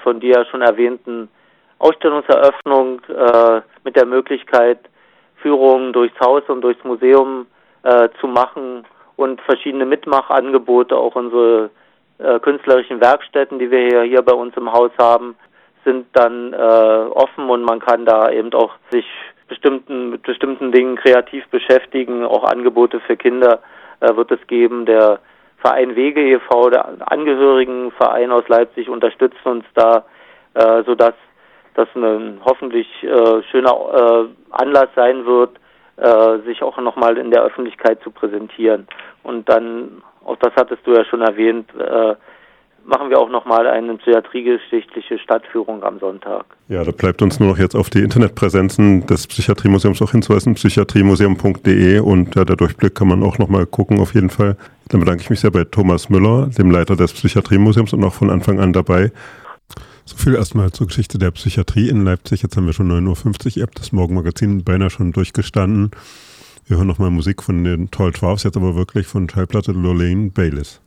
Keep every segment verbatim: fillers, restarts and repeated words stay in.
von dir schon erwähnten Ausstellungseröffnung äh, mit der Möglichkeit, Führungen durchs Haus und durchs Museum äh, zu machen und verschiedene Mitmachangebote, auch unsere äh, künstlerischen Werkstätten, die wir hier, hier bei uns im Haus haben, sind dann äh, offen und man kann da eben auch sich bestimmten, mit bestimmten Dingen kreativ beschäftigen. Auch Angebote für Kinder äh, wird es geben. Der Verein Wege e V, der Angehörigenverein aus Leipzig, unterstützt uns da, äh, sodass das ein hoffentlich äh, schöner äh, Anlass sein wird, äh, sich auch nochmal in der Öffentlichkeit zu präsentieren. Und dann, auch das hattest du ja schon erwähnt, äh, machen wir auch nochmal eine psychiatriegeschichtliche Stadtführung am Sonntag. Ja, da bleibt uns nur noch jetzt auf die Internetpräsenzen des Psychiatriemuseums auch hinzuweisen, psychiatriemuseum punkt de, und ja, der Durchblick kann man auch nochmal gucken, auf jeden Fall. Dann bedanke ich mich sehr bei Thomas Müller, dem Leiter des Psychiatriemuseums und auch von Anfang an dabei. So viel erstmal zur Geschichte der Psychiatrie in Leipzig. Jetzt haben wir schon neun Uhr fünfzig, ihr habt das Morgenmagazin beinahe schon durchgestanden. Wir hören nochmal Musik von den Tall Dwarfs, jetzt aber wirklich von Schallplatte Lorraine Baylis.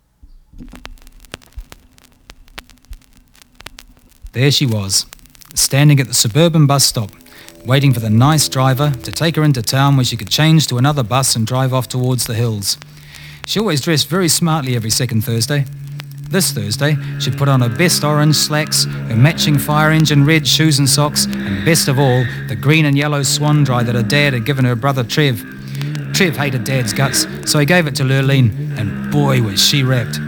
There she was, standing at the suburban bus stop, waiting for the nice driver to take her into town where she could change to another bus and drive off towards the hills. She always dressed very smartly every second Thursday. This Thursday, she'd put on her best orange slacks, her matching fire engine red shoes and socks, and best of all, the green and yellow swan dry that her dad had given her brother Trev. Trev hated Dad's guts, so he gave it to Lurleen, and boy was she wrapped.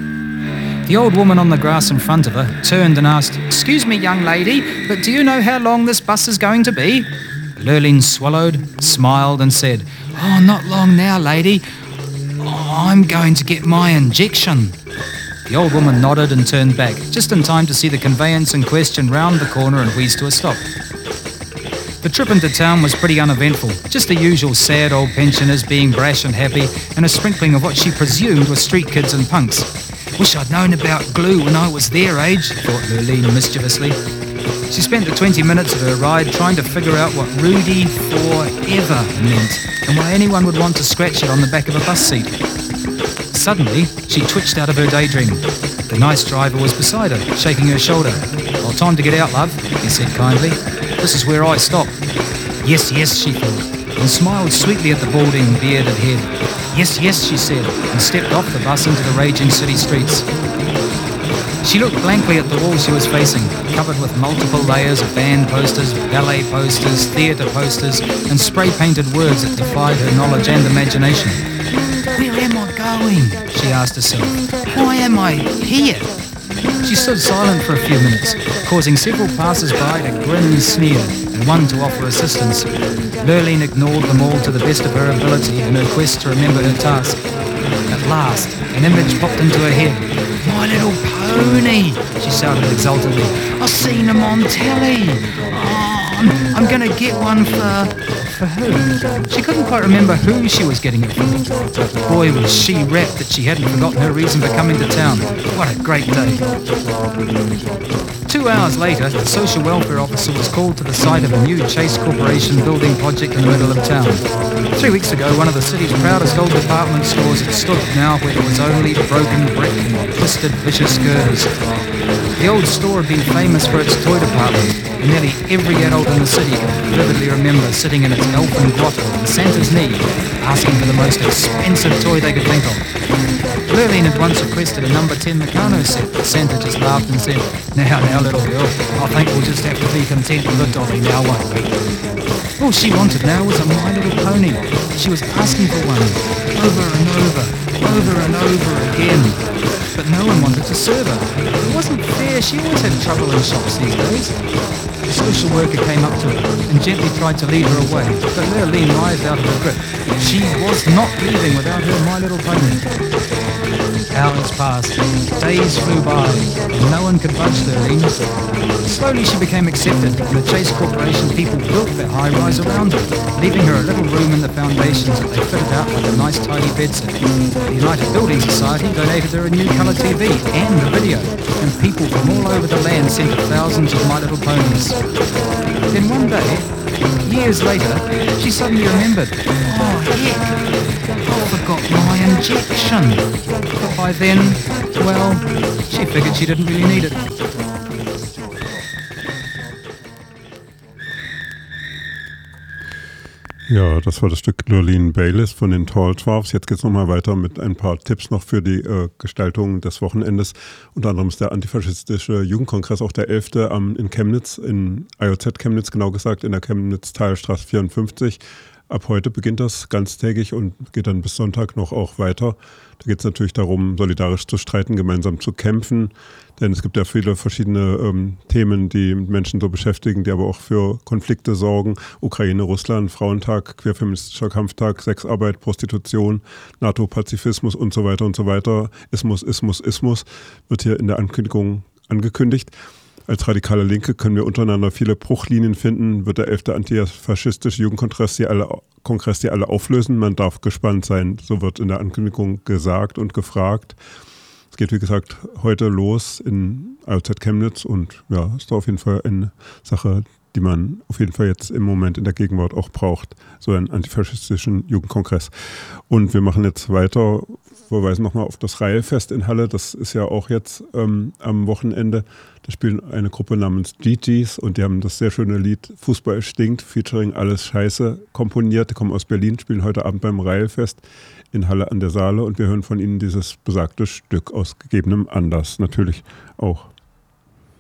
The old woman on the grass in front of her turned and asked, "Excuse me, young lady, but do you know how long this bus is going to be?" Lurleen swallowed, smiled and said, "Oh, not long now, lady. Oh, I'm going to get my injection." The old woman nodded and turned back, just in time to see the conveyance in question round the corner and wheeze to a stop. The trip into town was pretty uneventful, just the usual sad old pensioners being brash and happy, and a sprinkling of what she presumed were street kids and punks. "Wish I'd known about glue when I was their age," thought Lurleen mischievously. She spent the twenty minutes of her ride trying to figure out what Rudy Forever meant, and why anyone would want to scratch it on the back of a bus seat. Suddenly, she twitched out of her daydream. The nice driver was beside her, shaking her shoulder. "Well, time to get out, love," he said kindly. "This is where I stop." "Yes, yes," she thought, and smiled sweetly at the balding, bearded head. "Yes, yes," she said, and stepped off the bus into the raging city streets. She looked blankly at the wall she was facing, covered with multiple layers of band posters, ballet posters, theatre posters, and spray-painted words that defied her knowledge and imagination. "Where am I going?" she asked herself. "Why am I here?" She stood silent for a few minutes, causing several passers-by to grin and sneer, and one to offer assistance. Lurleen ignored them all to the best of her ability in her quest to remember her task. At last, an image popped into her head. "My Little Pony," she shouted exultantly. "I've seen them on telly. Oh, I'm, I'm going to get one for... for who?" She couldn't quite remember who she was getting it for. But boy was she rapt that she hadn't forgotten her reason for coming to town. What a great day. Two hours later, the social welfare officer was called to the site of a new Chase Corporation building project in the middle of town. Three weeks ago, one of the city's proudest old department stores had stood now where there was only broken brick and twisted, vicious girders. The old store had been famous for its toy department, and nearly every adult in the city could vividly remember sitting in its elfin grotto on Santa's knee, asking for the most expensive toy they could think of. Lurleen had once requested a number ten Meccano set, but Santa just laughed and said, "Now, now, little girl, I think we'll just have to be content with a dolly now, won't we?" All she wanted now was a My Little Pony. She was asking for one, over and over, over and over again. But no one wanted to serve her. It wasn't fair, she always had trouble in shops these days. The social worker came up to her and gently tried to lead her away, but Lurleen writhed out of her grip. She was not leaving without her My Little Pony. Hours passed, days flew by, and no one could budge Lurleen. Slowly she became accepted, and the Chase Corporation people built their high-rise around her, leaving her a little room in the foundations that they fitted out like a nice tidy bedsit. The United Building Society donated her a new colour T V and a video, and people from all over the land sent her thousands of My Little Ponies. Then one day, years later, she suddenly remembered, oh heck, I forgot my injection. But by then, well, she figured she didn't really need it. Ja, das war das Stück Lurleen Baylis von den Tall Dwarfs. Jetzt geht es nochmal weiter mit ein paar Tipps noch für die äh, Gestaltung des Wochenendes. Unter anderem ist der antifaschistische Jugendkongress auch der elfte am in Chemnitz, in I O Z Chemnitz genau gesagt, in der Chemnitz-Talstraße vierundfünfzig. Ab heute beginnt das ganztägig und geht dann bis Sonntag noch auch weiter. Da geht es natürlich darum, solidarisch zu streiten, gemeinsam zu kämpfen. Denn es gibt ja viele verschiedene ähm, Themen, die Menschen so beschäftigen, die aber auch für Konflikte sorgen. Ukraine, Russland, Frauentag, queerfeministischer Kampftag, Sexarbeit, Prostitution, NATO-Pazifismus und so weiter und so weiter. Ismus, Ismus, Ismus wird hier in der Ankündigung angekündigt. Als radikale Linke können wir untereinander viele Bruchlinien finden, wird der elfte antifaschistische Jugendkongress die alle, Kongress die alle auflösen. Man darf gespannt sein, so wird in der Ankündigung gesagt und gefragt. Es geht, wie gesagt, heute los in I O Z Chemnitz und ja, ist auf jeden Fall eine Sache, die man auf jeden Fall jetzt im Moment in der Gegenwart auch braucht, so einen antifaschistischen Jugendkongress. Und wir machen jetzt weiter, verweisen nochmal auf das Reihefest in Halle, das ist ja auch jetzt ähm, am Wochenende. Da spielt eine Gruppe namens G Gs und die haben das sehr schöne Lied Fußball stinkt, featuring Alles Scheiße komponiert. Die kommen aus Berlin, spielen heute Abend beim Reihefest in Halle an der Saale und wir hören von ihnen dieses besagte Stück aus gegebenem Anlass natürlich auch.